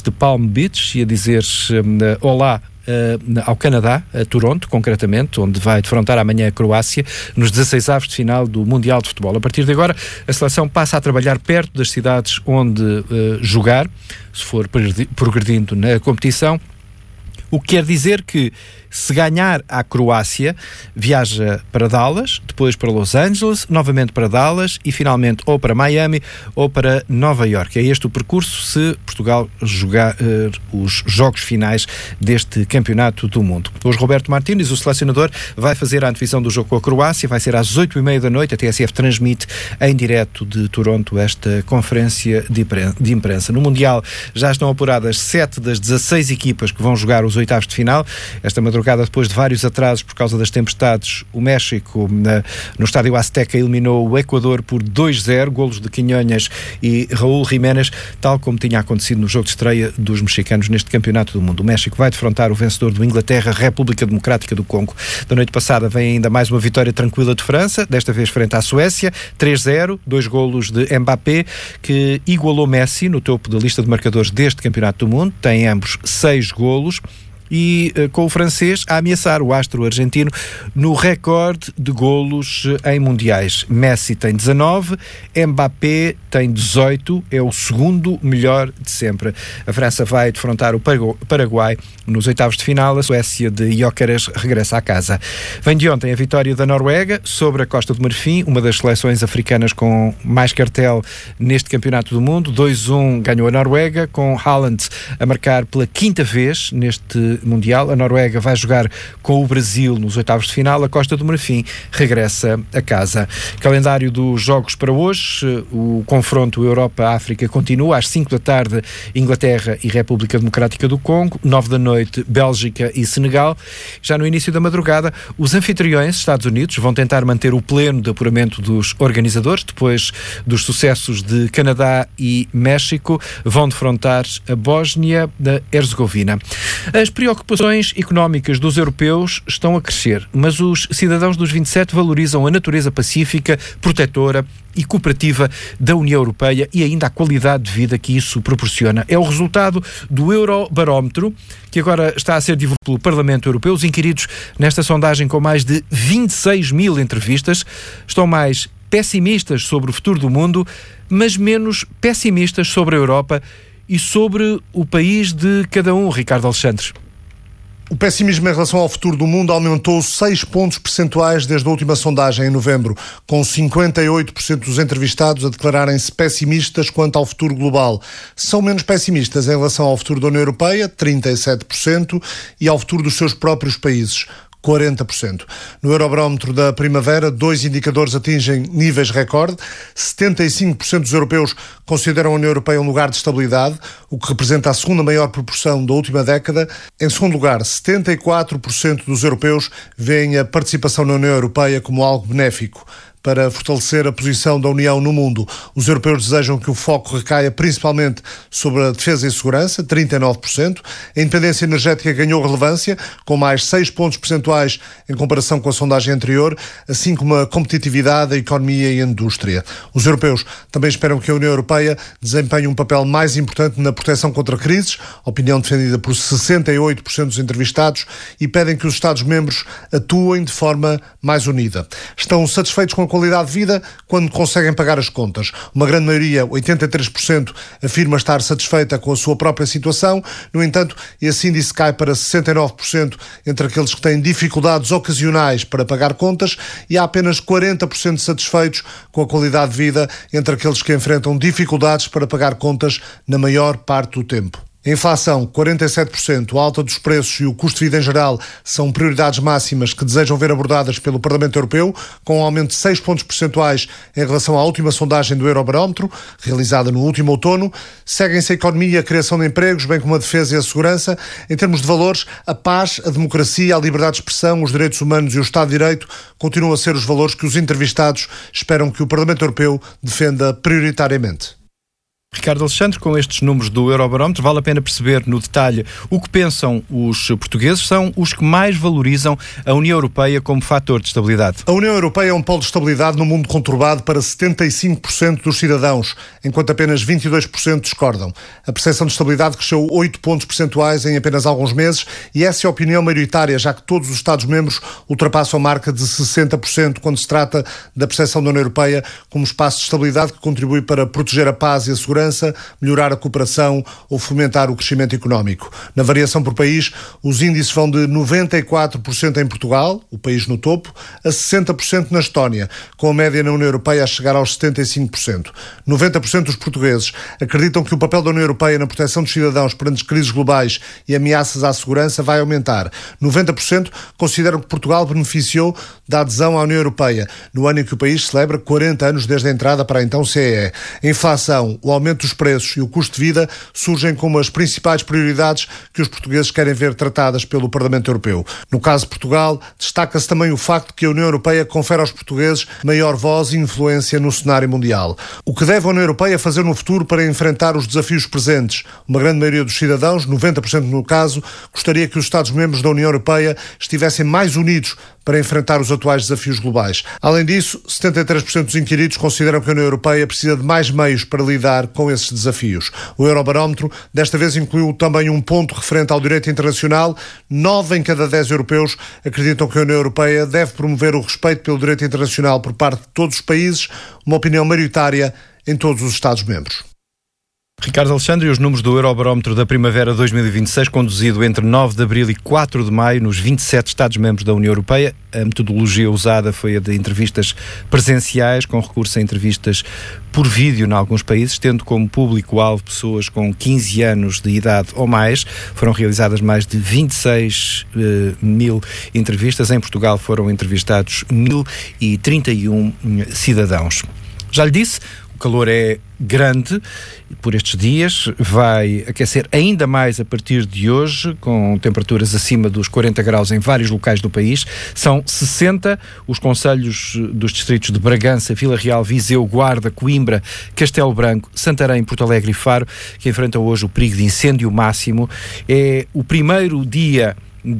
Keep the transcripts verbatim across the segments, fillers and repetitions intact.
de Palm Beach e a dizer uh, olá Uh, ao Canadá, a Toronto, concretamente, onde vai defrontar amanhã a Croácia, nos dezasseis avos de final do Mundial de Futebol. A partir de agora, a seleção passa a trabalhar perto das cidades onde uh, jogar, se for progredindo na competição, o que quer dizer que, se ganhar à Croácia, viaja para Dallas, depois para Los Angeles, novamente para Dallas e finalmente ou para Miami ou para Nova Iorque. É este o percurso se Portugal jogar uh, os jogos finais deste Campeonato do Mundo. Hoje Roberto Martínez, o selecionador, vai fazer a antevisão do jogo com a Croácia, vai ser às oito e meia da noite, a T S F transmite em direto de Toronto esta conferência de imprensa. No Mundial já estão apuradas sete das dezasseis equipas que vão jogar os oitavos de final. Esta madrugada, depois de vários atrasos por causa das tempestades, o México na, no estádio Azteca eliminou o Equador por dois zero, golos de Quinhonhas e Raúl Jiménez, tal como tinha acontecido no jogo de estreia dos mexicanos neste Campeonato do Mundo. O México vai defrontar o vencedor do Inglaterra, República Democrática do Congo. Da noite passada vem ainda mais uma vitória tranquila de França, desta vez frente à Suécia, três zero, dois golos de Mbappé, que igualou Messi no topo da lista de marcadores deste Campeonato do Mundo, tem ambos seis golos. E uh, com o francês a ameaçar o astro argentino no recorde de golos uh, em mundiais. Messi tem dezanove, Mbappé tem dezoito, é o segundo melhor de sempre. A França vai defrontar o Paraguai nos oitavos de final, a Suécia de Gyökeres regressa à casa. Vem de ontem a vitória da Noruega sobre a Costa do Marfim, uma das seleções africanas com mais cartel neste Campeonato do Mundo. dois a um ganhou a Noruega, com Haaland a marcar pela quinta vez neste Mundial. A Noruega vai jogar com o Brasil nos oitavos de final, a Costa do Marfim regressa a casa. Calendário dos jogos para hoje, o confronto Europa-África continua às cinco da tarde, Inglaterra e República Democrática do Congo, nove da noite, Bélgica e Senegal. Já no início da madrugada, os anfitriões, Estados Unidos, vão tentar manter o pleno de apuramento dos organizadores, depois dos sucessos de Canadá e México, vão defrontar a Bósnia da Herzegovina. As preocupações económicas dos europeus estão a crescer, mas os cidadãos dos vinte e sete valorizam a natureza pacífica, protetora e cooperativa da União Europeia e ainda a qualidade de vida que isso proporciona. É o resultado do Eurobarómetro, que agora está a ser divulgado pelo Parlamento Europeu. Os inquiridos nesta sondagem, com mais de vinte e seis mil entrevistas, estão mais pessimistas sobre o futuro do mundo, mas menos pessimistas sobre a Europa e sobre o país de cada um. Ricardo Alexandre. O pessimismo em relação ao futuro do mundo aumentou seis pontos percentuais desde a última sondagem em novembro, com cinquenta e oito por cento dos entrevistados a declararem-se pessimistas quanto ao futuro global. São menos pessimistas em relação ao futuro da União Europeia, trinta e sete por cento, e ao futuro dos seus próprios países, quarenta por cento. No Eurobarómetro da primavera, dois indicadores atingem níveis recorde. setenta e cinco por cento dos europeus consideram a União Europeia um lugar de estabilidade, o que representa a segunda maior proporção da última década. Em segundo lugar, setenta e quatro por cento dos europeus veem a participação na União Europeia como algo benéfico para fortalecer a posição da União no mundo. Os europeus desejam que o foco recaia principalmente sobre a defesa e segurança, trinta e nove por cento. A independência energética ganhou relevância, com mais seis pontos percentuais em comparação com a sondagem anterior, assim como a competitividade, a economia e a indústria. Os europeus também esperam que a União Europeia desempenhe um papel mais importante na proteção contra crises, opinião defendida por sessenta e oito por cento dos entrevistados, e pedem que os Estados-membros atuem de forma mais unida. Estão satisfeitos com a qualidade de vida quando conseguem pagar as contas. Uma grande maioria, oitenta e três por cento, afirma estar satisfeita com a sua própria situação. No entanto, esse índice cai para sessenta e nove por cento entre aqueles que têm dificuldades ocasionais para pagar contas e há apenas quarenta por cento satisfeitos com a qualidade de vida entre aqueles que enfrentam dificuldades para pagar contas na maior parte do tempo. A inflação, quarenta e sete por cento, a alta dos preços e o custo de vida em geral são prioridades máximas que desejam ver abordadas pelo Parlamento Europeu, com um aumento de seis pontos percentuais em relação à última sondagem do Eurobarómetro, realizada no último outono. Seguem-se a economia e a criação de empregos, bem como a defesa e a segurança. Em termos de valores, a paz, a democracia, a liberdade de expressão, os direitos humanos e o Estado de Direito continuam a ser os valores que os entrevistados esperam que o Parlamento Europeu defenda prioritariamente. Ricardo Alexandre, com estes números do Eurobarómetro, vale a pena perceber no detalhe o que pensam os portugueses, são os que mais valorizam a União Europeia como fator de estabilidade. A União Europeia é um polo de estabilidade no mundo conturbado para setenta e cinco por cento dos cidadãos, enquanto apenas vinte e dois por cento discordam. A percepção de estabilidade cresceu oito pontos percentuais em apenas alguns meses e essa é a opinião maioritária, já que todos os Estados-membros ultrapassam a marca de sessenta por cento quando se trata da percepção da União Europeia como espaço de estabilidade que contribui para proteger a paz e a segurança, melhorar a cooperação ou fomentar o crescimento económico. Na variação por país, os índices vão de noventa e quatro por cento em Portugal, o país no topo, a sessenta por cento na Estónia, com a média na União Europeia a chegar aos setenta e cinco por cento. noventa por cento dos portugueses acreditam que o papel da União Europeia na proteção dos cidadãos perante crises globais e ameaças à segurança vai aumentar. noventa por cento consideram que Portugal beneficiou da adesão à União Europeia, no ano em que o país celebra quarenta anos desde a entrada para a então C E E. A inflação, o aumento dos preços e o custo de vida surgem como as principais prioridades que os portugueses querem ver tratadas pelo Parlamento Europeu. No caso de Portugal, destaca-se também o facto de que a União Europeia confere aos portugueses maior voz e influência no cenário mundial. O que deve a União Europeia fazer no futuro para enfrentar os desafios presentes? Uma grande maioria dos cidadãos, noventa por cento no caso, gostaria que os Estados-membros da União Europeia estivessem mais unidos para enfrentar os atuais desafios globais. Além disso, setenta e três por cento dos inquiridos consideram que a União Europeia precisa de mais meios para lidar com esses desafios. O Eurobarómetro desta vez incluiu também um ponto referente ao direito internacional. Nove em cada dez europeus acreditam que a União Europeia deve promover o respeito pelo direito internacional por parte de todos os países, uma opinião maioritária em todos os Estados-membros. Ricardo Alexandre, e os números do Eurobarómetro da Primavera dois mil e vinte e seis, conduzido entre nove de abril e quatro de maio nos vinte e sete Estados-membros da União Europeia. A metodologia usada foi a de entrevistas presenciais, com recurso a entrevistas por vídeo em alguns países, tendo como público-alvo pessoas com quinze anos de idade ou mais. Foram realizadas mais de vinte e seis uh, mil entrevistas. Em Portugal foram entrevistados mil e trinta e um cidadãos. Já lhe disse, o calor é grande por estes dias, vai aquecer ainda mais a partir de hoje, com temperaturas acima dos quarenta graus em vários locais do país. São sessenta os concelhos dos distritos de Bragança, Vila Real, Viseu, Guarda, Coimbra, Castelo Branco, Santarém, Porto Alegre e Faro, que enfrentam hoje o perigo de incêndio máximo. É o primeiro dia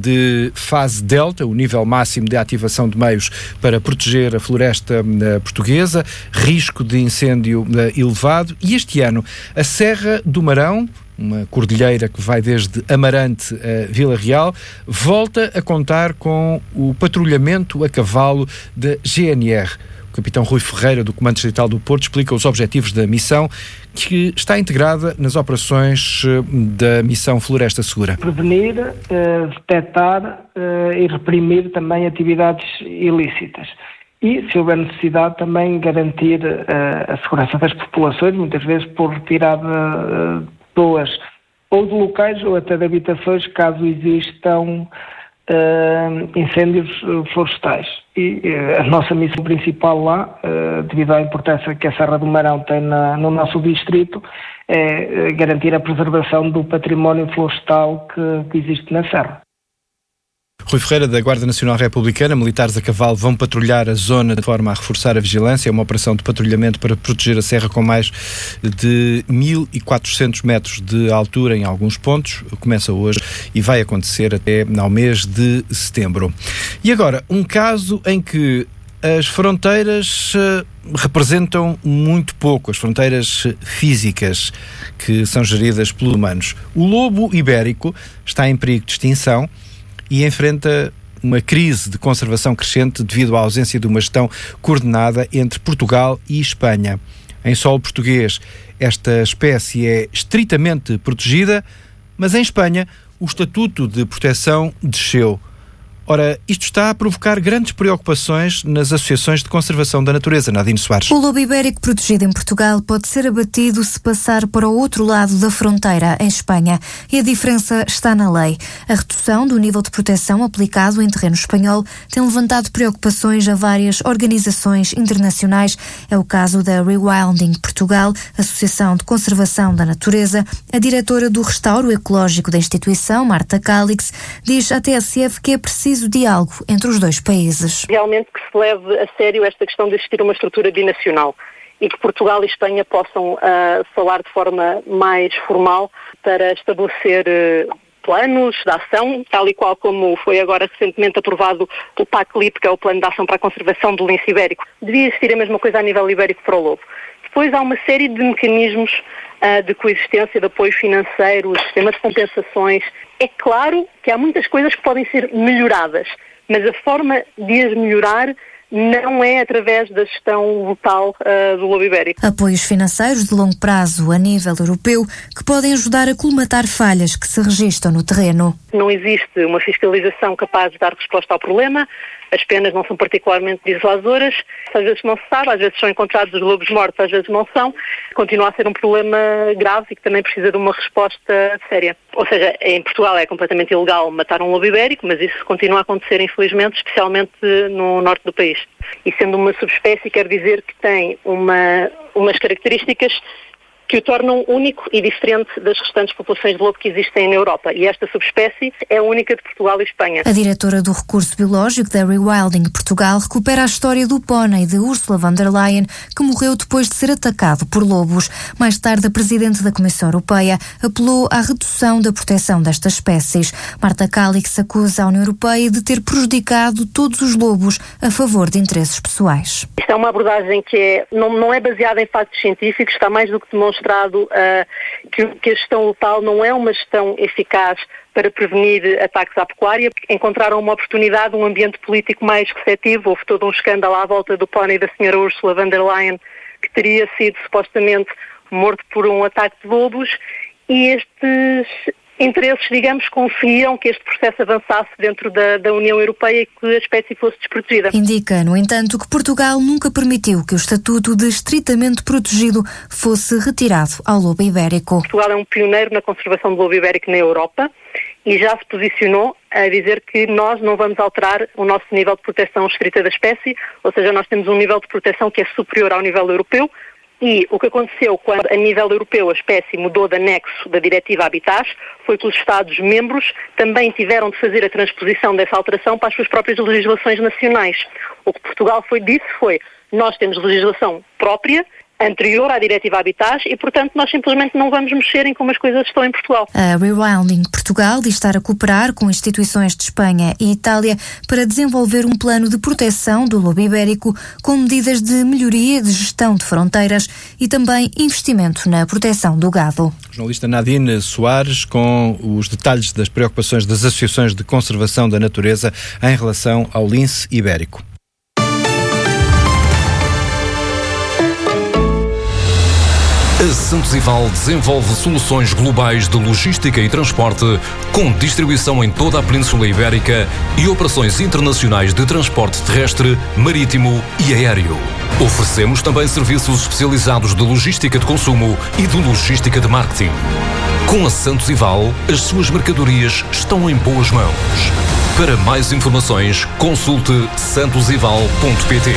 de fase delta, o nível máximo de ativação de meios para proteger a floresta uh, portuguesa, risco de incêndio uh, elevado, e este ano a Serra do Marão, uma cordilheira que vai desde Amarante a Vila Real, volta a contar com o patrulhamento a cavalo da G N R. O capitão Rui Ferreira, do Comando Distrital do Porto, explica os objetivos da missão, que está integrada nas operações da missão Floresta Segura. Prevenir, uh, detectar uh, e reprimir também atividades ilícitas. E, se houver necessidade, também garantir uh, a segurança das populações, muitas vezes por retirada uh, de pessoas ou de locais ou até de habitações, caso existam Uh, incêndios uh, florestais. E uh, a nossa missão principal lá, uh, devido à importância que a Serra do Marão tem na, no nosso distrito, é uh, garantir a preservação do património florestal que, que existe na Serra. Rui Ferreira, da Guarda Nacional Republicana, militares a cavalo vão patrulhar a zona de forma a reforçar a vigilância. É uma operação de patrulhamento para proteger a serra com mais de mil e quatrocentos metros de altura em alguns pontos. Começa hoje e vai acontecer até ao mês de setembro. E agora, um caso em que as fronteiras uh, representam muito pouco, as fronteiras físicas que são geridas pelos humanos. O lobo ibérico está em perigo de extinção e enfrenta uma crise de conservação crescente devido à ausência de uma gestão coordenada entre Portugal e Espanha. Em solo português, esta espécie é estritamente protegida, mas em Espanha o estatuto de proteção desceu. Ora, isto está a provocar grandes preocupações nas associações de conservação da natureza. Nadine Soares. O lobo ibérico protegido em Portugal pode ser abatido se passar para o outro lado da fronteira, em Espanha. E a diferença está na lei. A redução do nível de proteção aplicado em terreno espanhol tem levantado preocupações a várias organizações internacionais. É o caso da Rewilding Portugal, Associação de Conservação da Natureza. A diretora do Restauro Ecológico da instituição, Marta Cálix, diz à T S F que é preciso diálogo entre os dois países. Realmente que se leve a sério esta questão de existir uma estrutura binacional e que Portugal e Espanha possam uh, falar de forma mais formal para estabelecer uh, planos de ação, tal e qual como foi agora recentemente aprovado o P A C L I P, que é o Plano de Ação para a Conservação do Lince Ibérico. Devia existir a mesma coisa a nível ibérico para o lobo. Depois há uma série de mecanismos uh, de coexistência, de apoio financeiro, de sistema de compensações. É claro que há muitas coisas que podem ser melhoradas, mas a forma de as melhorar não é através da gestão local uh, do lobo ibérico. Apoios financeiros de longo prazo a nível europeu que podem ajudar a colmatar falhas que se registram no terreno. Não existe uma fiscalização capaz de dar resposta ao problema. As penas não são particularmente dissuasoras, às vezes não se sabe, às vezes são encontrados os lobos mortos, às vezes não são. Continua a ser um problema grave e que também precisa de uma resposta séria. Ou seja, em Portugal é completamente ilegal matar um lobo ibérico, mas isso continua a acontecer, infelizmente, especialmente no norte do país. E sendo uma subespécie, quer dizer que tem uma, umas características que o tornam único e diferente das restantes populações de lobo que existem na Europa. E esta subespécie é a única de Portugal e Espanha. A diretora do recurso biológico da Rewilding Portugal recupera a história do pônei de Ursula von der Leyen, que morreu depois de ser atacado por lobos. Mais tarde, a presidente da Comissão Europeia apelou à redução da proteção destas espécies. Marta Calix acusa a União Europeia de ter prejudicado todos os lobos a favor de interesses pessoais. Isto é uma abordagem que é, não, não é baseada em factos científicos, está mais do que demonstrado Uh, que, que a gestão local não é uma gestão eficaz para prevenir ataques à pecuária. Encontraram uma oportunidade, um ambiente político mais receptivo. Houve todo um escândalo à volta do pônei da senhora Ursula von der Leyen, que teria sido supostamente morto por um ataque de lobos, e estes interesses, digamos, conseguiam que este processo avançasse dentro da, da União Europeia e que a espécie fosse desprotegida. Indica, no entanto, que Portugal nunca permitiu que o estatuto de estritamente protegido fosse retirado ao lobo ibérico. Portugal é um pioneiro na conservação do lobo ibérico na Europa e já se posicionou a dizer que nós não vamos alterar o nosso nível de proteção estrita da espécie, ou seja, nós temos um nível de proteção que é superior ao nível europeu. E o que aconteceu quando, a nível europeu, a espécie mudou de anexo da Diretiva Habitats foi que os Estados-membros também tiveram de fazer a transposição dessa alteração para as suas próprias legislações nacionais. O que Portugal foi, disse foi, nós temos legislação própria, anterior à Diretiva Habitats, e, portanto, nós simplesmente não vamos mexer em como as coisas estão em Portugal. A Rewilding Portugal diz estar a cooperar com instituições de Espanha e Itália para desenvolver um plano de proteção do lobo ibérico com medidas de melhoria de gestão de fronteiras e também investimento na proteção do gado. A jornalista Nadine Soares com os detalhes das preocupações das associações de conservação da natureza em relação ao lince ibérico. A Santos Ival desenvolve soluções globais de logística e transporte com distribuição em toda a Península Ibérica e operações internacionais de transporte terrestre, marítimo e aéreo. Oferecemos também serviços especializados de logística de consumo e de logística de marketing. Com a Santos Ival, as suas mercadorias estão em boas mãos. Para mais informações, consulte santos ival ponto pt.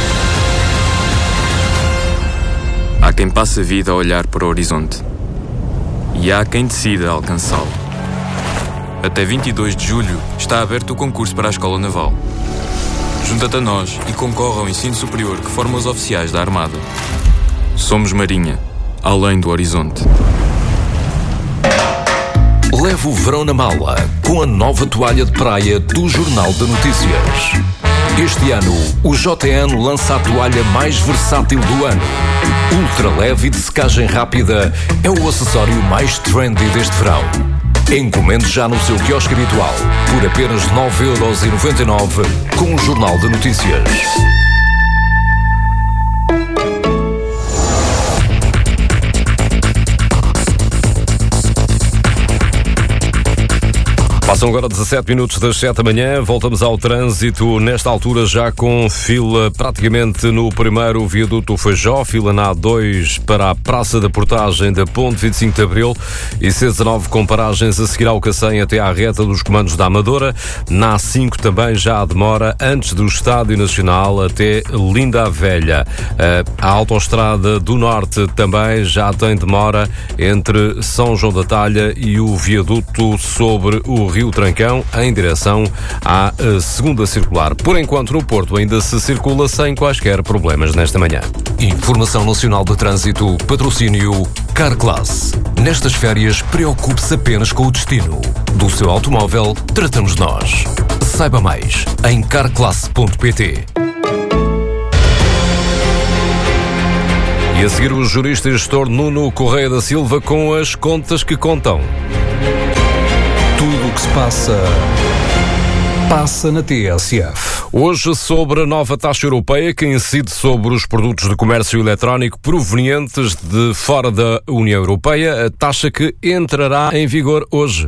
Há quem passe a vida a olhar para o horizonte e há quem decida alcançá-lo. Até vinte e dois de julho está aberto o concurso para a Escola Naval. Junta-te a nós e concorre ao ensino superior que forma os oficiais da Armada. Somos Marinha, além do horizonte. Leve o verão na mala com a nova toalha de praia do Jornal de Notícias. Este ano, o J N lança a toalha mais versátil do ano. Ultra leve e de secagem rápida é o acessório mais trendy deste verão. Encomende já no seu quiosque habitual por apenas nove euros e noventa e nove com o Jornal de Notícias. Passam agora dezassete minutos das sete da manhã, voltamos ao trânsito, nesta altura já com fila praticamente no primeiro viaduto Feijó, fila na A dois para a Praça da Portagem da Ponte vinte e cinco de Abril e C dezanove com paragens a seguir ao Cacém até à reta dos comandos da Amadora, na A cinco também já há demora antes do Estádio Nacional até Linda a Velha. A Autoestrada do Norte também já tem demora entre São João da Talha e o viaduto sobre o Rio Trancão em direção à segunda circular. Por enquanto, no Porto ainda se circula sem quaisquer problemas nesta manhã. Informação Nacional de Trânsito, patrocínio Carclass. Nestas férias, preocupe-se apenas com o destino. Do seu automóvel, tratamos nós. Saiba mais em carclass ponto pt. E a seguir, o jurista e gestor Nuno Correia da Silva com as contas que contam. Tudo o que se passa, passa na T S F. Hoje, sobre a nova taxa europeia que incide sobre os produtos de comércio eletrónico provenientes de fora da União Europeia, a taxa que entrará em vigor hoje.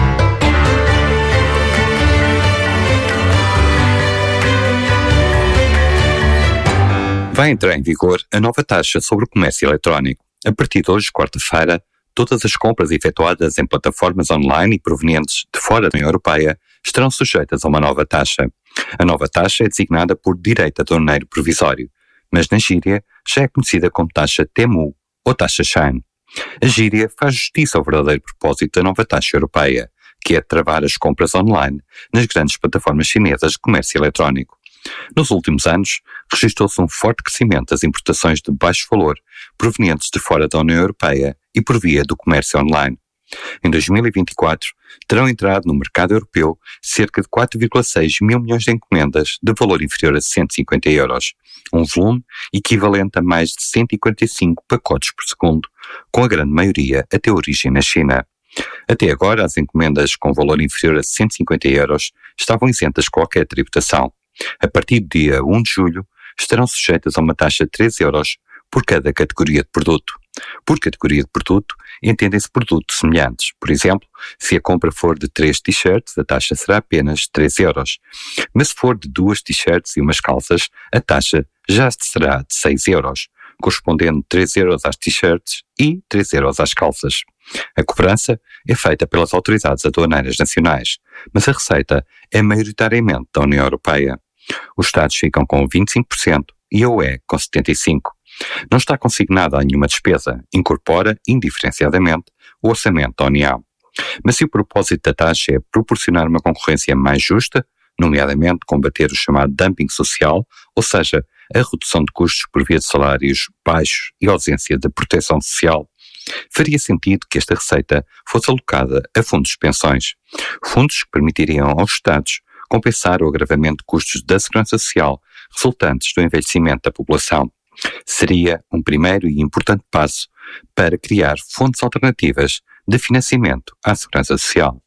Vai entrar em vigor a nova taxa sobre o comércio eletrónico. A partir de hoje, quarta-feira, todas as compras efetuadas em plataformas online e provenientes de fora da União Europeia estarão sujeitas a uma nova taxa. A nova taxa é designada por direito aduaneiro provisório, mas na gíria já é conhecida como taxa Temu ou taxa Shein. A gíria faz justiça ao verdadeiro propósito da nova taxa europeia, que é travar as compras online nas grandes plataformas chinesas de comércio eletrónico. Nos últimos anos, registrou-se um forte crescimento das importações de baixo valor provenientes de fora da União Europeia e por via do comércio online. Em dois mil e vinte e quatro, terão entrado no mercado europeu cerca de quatro vírgula seis mil milhões de encomendas de valor inferior a cento e cinquenta euros, um volume equivalente a mais de cento e quarenta e cinco pacotes por segundo, com a grande maioria a ter origem na China. Até agora, as encomendas com valor inferior a cento e cinquenta euros estavam isentas de qualquer tributação. A partir do dia primeiro de julho, estarão sujeitas a uma taxa de três euros por cada categoria de produto. Por categoria de produto, entendem-se produtos semelhantes. Por exemplo, se a compra for de três t-shirts, a taxa será apenas três euros. Mas se for de duas t-shirts e umas calças, a taxa já será de seis euros, correspondendo três euros às t-shirts e três euros às calças. A cobrança é feita pelas autoridades aduaneiras nacionais, mas a receita é maioritariamente da União Europeia. Os Estados ficam com vinte e cinco por cento e a U E com setenta e cinco por cento. Não está consignada a nenhuma despesa, incorpora, indiferenciadamente, o orçamento da União. Mas se o propósito da taxa é proporcionar uma concorrência mais justa, nomeadamente combater o chamado dumping social, ou seja, a redução de custos por via de salários baixos e ausência de proteção social, faria sentido que esta receita fosse alocada a fundos de pensões, fundos que permitiriam aos Estados compensar o agravamento de custos da segurança social resultantes do envelhecimento da população. Seria um primeiro e importante passo para criar fontes alternativas de financiamento à segurança social.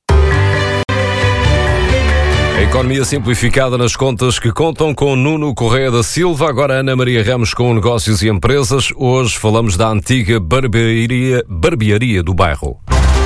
A economia simplificada nas contas que contam com Nuno Correia da Silva, agora Ana Maria Ramos com negócios e empresas. Hoje falamos da antiga barbearia, barbearia do bairro.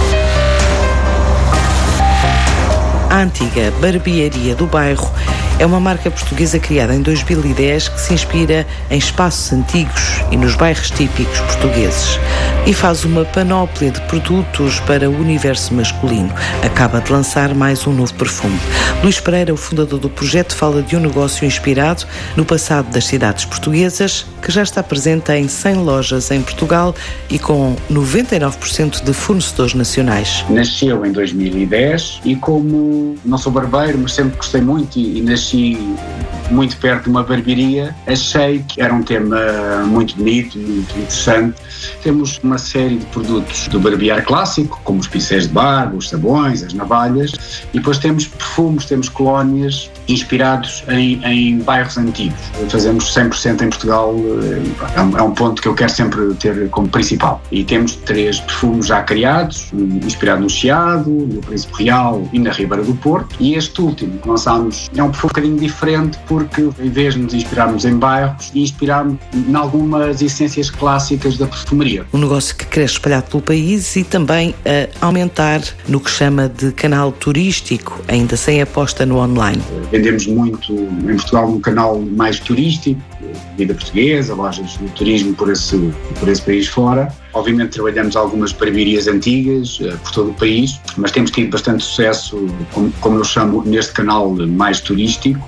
A antiga barbearia do bairro é uma marca portuguesa criada em dois mil e dez que se inspira em espaços antigos e nos bairros típicos portugueses e faz uma panóplia de produtos para o universo masculino. Acaba de lançar mais um novo perfume. Luís Pereira, o fundador do projeto, fala de um negócio inspirado no passado das cidades portuguesas, que já está presente em cem lojas em Portugal e com noventa e nove por cento de fornecedores nacionais. Nasceu em dois mil e dez e como não sou barbeiro, mas sempre gostei muito e, e nasci muito perto de uma barbearia, achei que era um tema muito bonito, muito interessante. Temos uma série de produtos do barbear clássico, como os pincéis de barba, os sabões, as navalhas, e depois temos perfumes, temos colónias inspirados em, em bairros antigos. Fazemos cem por cento em Portugal, é um, é um ponto que eu quero sempre ter como principal. E temos três perfumes já criados, inspirado no Chiado, no Príncipe Real e na Ribeira do Porto, e este último que lançámos é um perfume um bocadinho diferente porque, em vez de nos inspirarmos em bairros, inspirarmos em algumas essências clássicas da perfumaria. Um negócio que cresce espalhado pelo país e também a aumentar no que chama de canal turístico, ainda sem aposta no online. Vendemos muito em Portugal um canal mais turístico, vida portuguesa, lojas de turismo por esse, por esse país fora. Obviamente trabalhamos algumas barbearias antigas uh, por todo o país, mas temos tido bastante sucesso, como, como eu chamo, neste canal mais turístico,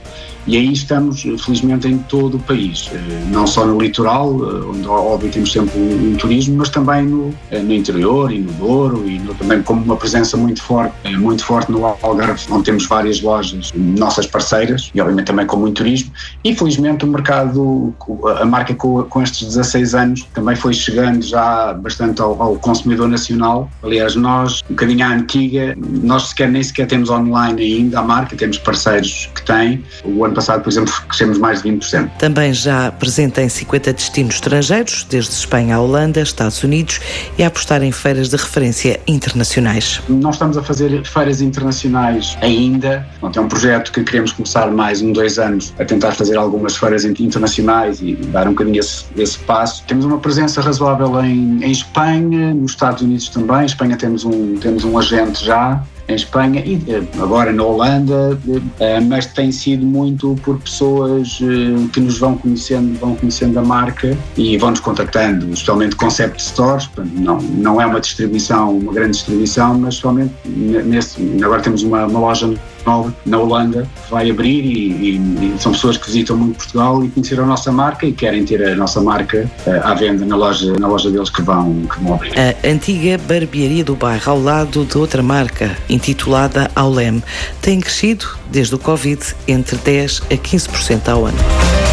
E aí estamos, felizmente, em todo o país, não só no litoral, onde óbvio temos sempre um, um turismo, mas também no, no interior e no Douro, e no, também como uma presença muito forte, muito forte no Algarve, onde temos várias lojas nossas parceiras, e obviamente também com muito turismo. E felizmente o mercado, a marca com, com estes dezasseis anos, também foi chegando já bastante ao, ao consumidor nacional. Aliás, nós, um bocadinho à antiga, nós sequer, nem sequer temos online ainda a marca, temos parceiros que têm. O ano passado, por exemplo, crescemos mais de vinte por cento. Também já presente em cinquenta destinos estrangeiros, desde Espanha à Holanda, Estados Unidos, e a apostar em feiras de referência internacionais. Não estamos a fazer feiras internacionais ainda. É um projeto que queremos começar mais um, dois anos a tentar fazer algumas feiras internacionais e dar um bocadinho esse, esse passo. Temos uma presença razoável em, em Espanha, nos Estados Unidos também. Em Espanha temos um, temos um agente já em Espanha e agora na Holanda, mas tem sido muito por pessoas que nos vão conhecendo, vão conhecendo a marca e vão nos contactando, especialmente concept stores. Não, não é uma distribuição, uma grande distribuição, mas somente nesse, agora temos uma, uma loja nova na Holanda que vai abrir e, e, e são pessoas que visitam muito Portugal e conheceram a nossa marca e querem ter a nossa marca à venda na loja, na loja deles que vão, que vão abrir. A antiga barbearia do bairro, ao lado de outra marca intitulada Aulem, tem crescido desde o Covid entre dez a quinze por cento ao ano.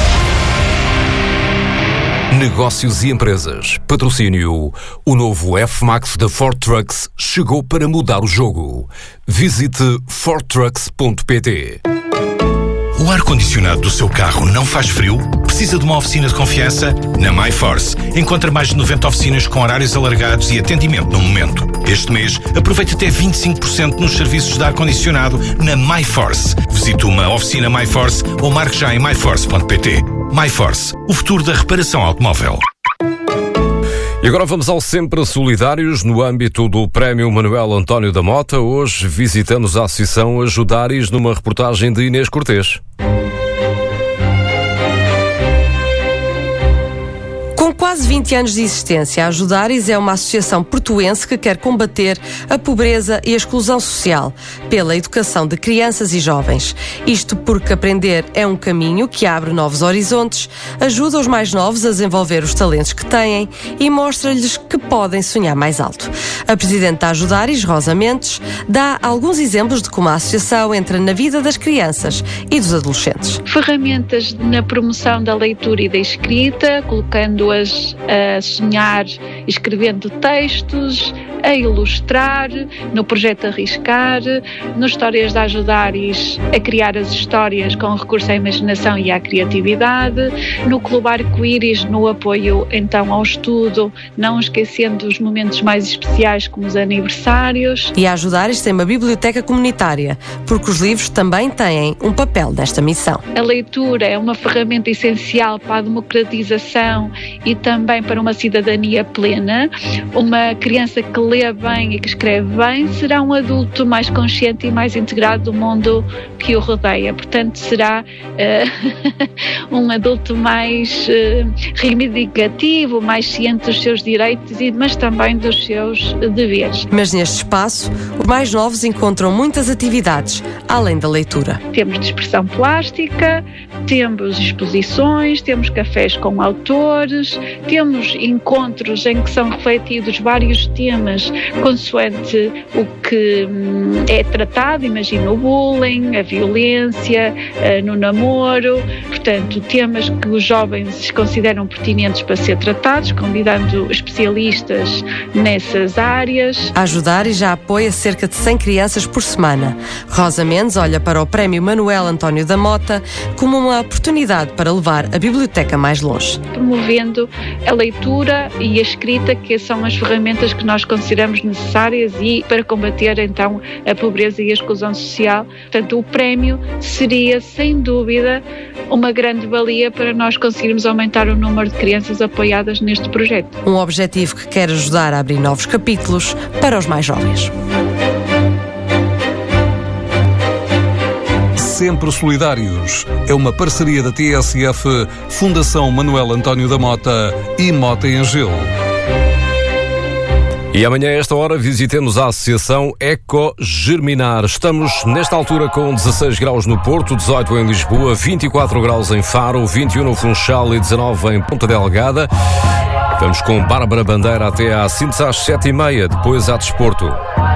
Negócios e empresas. Patrocínio. O novo F-Max da Ford Trucks chegou para mudar o jogo. Visite ford trucks ponto pt. O ar-condicionado do seu carro não faz frio? Precisa de uma oficina de confiança? Na MyForce. Encontra mais de noventa oficinas com horários alargados e atendimento no momento. Este mês, aproveite até vinte e cinco por cento nos serviços de ar-condicionado na MyForce. Visite uma oficina MyForce ou marque já em my force ponto pt. MyForce, o futuro da reparação automóvel. E agora vamos ao Sempre Solidários. No âmbito do Prémio Manuel António da Mota, hoje visitamos a Associação Ajudares numa reportagem de Inês Cortês. Com quase vinte anos de existência, a Ajudares é uma associação portuense que quer combater a pobreza e a exclusão social pela educação de crianças e jovens. Isto porque aprender é um caminho que abre novos horizontes, ajuda os mais novos a desenvolver os talentos que têm e mostra-lhes que podem sonhar mais alto. A presidente da Ajudares, Rosa Mendes, dá alguns exemplos de como a associação entra na vida das crianças e dos adolescentes. Ferramentas na promoção da leitura e da escrita, colocando-as a sonhar, escrevendo textos, a ilustrar, no projeto Arriscar, no Histórias da Ajudares, a criar as histórias com recurso à imaginação e à criatividade, no Clube Arco-Íris, no apoio então ao estudo, não esquecendo os momentos mais especiais como os aniversários. E a Ajudares tem uma biblioteca comunitária, porque os livros também têm um papel nesta missão. A leitura é uma ferramenta essencial para a democratização e também para uma cidadania plena. Uma criança que lê bem e que escreve bem será um adulto mais consciente e mais integrado do mundo que o rodeia. Portanto, será uh, um adulto mais uh, reivindicativo, mais ciente dos seus direitos, mas também dos seus deveres. Mas neste espaço, os mais novos encontram muitas atividades, além da leitura. Temos dispersão plástica, temos exposições, temos cafés com autores, temos encontros em que são refletidos vários temas consoante o que hum, é tratado, imagina o bullying, a violência, uh, no namoro, portanto, temas que os jovens consideram pertinentes para ser tratados, convidando especialistas nessas áreas. A Ajudares já apoia cerca de cem crianças por semana. Rosa Mendes olha para o Prémio Manuel António da Mota como uma oportunidade para levar a biblioteca mais longe. Promovendo a leitura e a escrita, que são as ferramentas que nós consideramos necessárias e para combater então a pobreza e a exclusão social. Portanto, o prémio seria sem dúvida uma grande valia para nós conseguirmos aumentar o número de crianças apoiadas neste projeto. Um objetivo que quer ajudar a abrir novos capítulos para os mais jovens. Sempre Solidários é uma parceria da T S F, Fundação Manuel António da Mota e Mota em Gelo. E amanhã, a esta hora, visitemos a Associação Eco Germinar. Estamos, nesta altura, com dezasseis graus no Porto, dezoito em Lisboa, vinte e quatro graus em Faro, vinte e um no Funchal e dezanove em Ponta Delgada. Estamos com Bárbara Bandeira até à síntese às sete e meia, depois à Desporto.